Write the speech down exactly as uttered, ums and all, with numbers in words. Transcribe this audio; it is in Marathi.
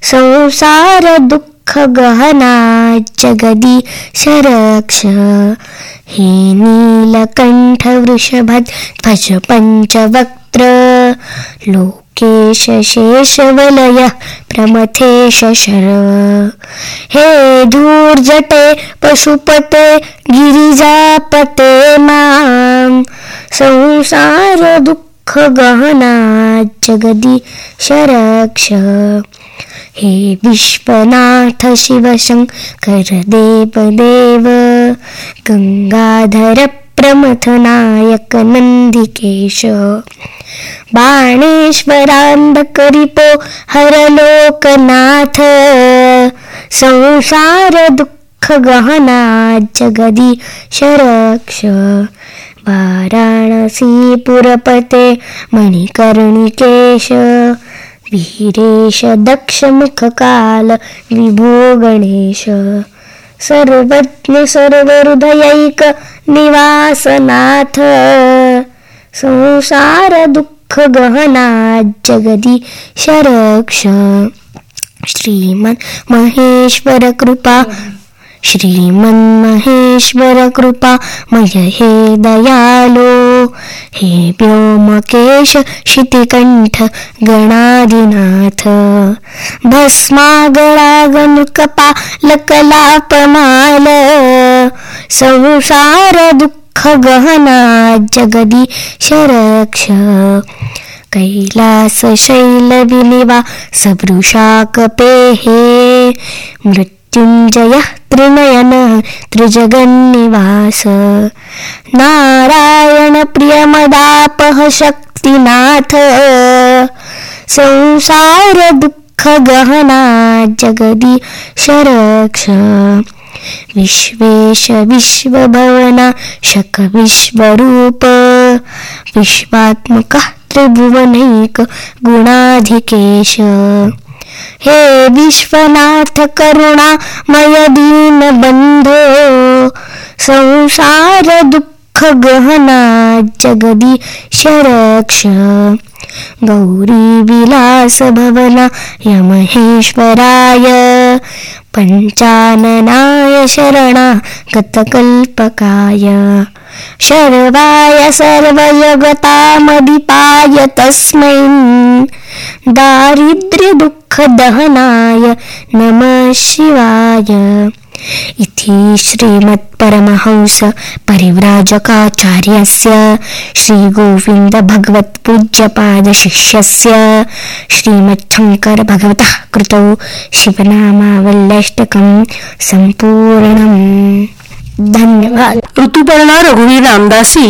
संसार दुःख गहना जगदीश रक्ष. हे नीलकंठ वृषभध्वज पंचवक्त्र लोकेश शेषवलय प्रमथेश शर्व. हे धूर्जटे पशुपते गिरिजापते मां संसार दुःख गहना जगदीश रक्ष. हे विश्वनाथ शिवशंकर देवदेव गंगाधर प्रमथनायक नंदिकेश. बाणेश्वरांधकरिपो हरलोकनाथ संसार दुःख गहना जगदीश रक्ष. वाराणसीपुरपते मणिकर्णिकेश वीरेश दक्षमुखकाल विभो गणेश. सर्वज्ञ सर्वहृदयैक निवासनाथ संसार दुःख गहना जगदीश रक्ष. श्रीमन महेश्वर कृपा श्रीमन महेश्वर कृपा मय हे दयालो. हे व्योमकेश शितिकंठ गणाधिनाथ भस्मागळागनुकपालकलापमाल संसार दुःख गहना जगदीश रक्ष. कैलास शैल विनिवास वृषाकपेहे मृत्युंजय त्रिनयन त्रिजगन्निवास. नारायण प्रियमदापह शक्तिनाथ संसार दुःख गहना जगदीश रक्ष. विश्वेश विश्वभवना शक विश्वरूप विश्वात्मक त्रिभुवनैक गुणाधिकेश. हे विश्वनाथ करुणामय दीनबंधो संसार दुःख गहना जगदीश रक्ष. गौरी विलास भवना महेश्वराय पंचाननाय शरणागतकल्पकाय. शर्वाय सर्वजगतामधिपाय तस्मै दारिद्र्य दुःख दहनाय नमः शिवाय. इति श्रीमत्परमहंस परिव्राजकाचार्यस्य श्री गोविंद भगवत पूज्यपाद शिष्यस्य श्रीमच्छंकर भगवतः कृतौ शिवनामावल्यष्टकं संपूर्णम्. धन्यवाद. ऋतुपर्णा रघुवीर रामदासी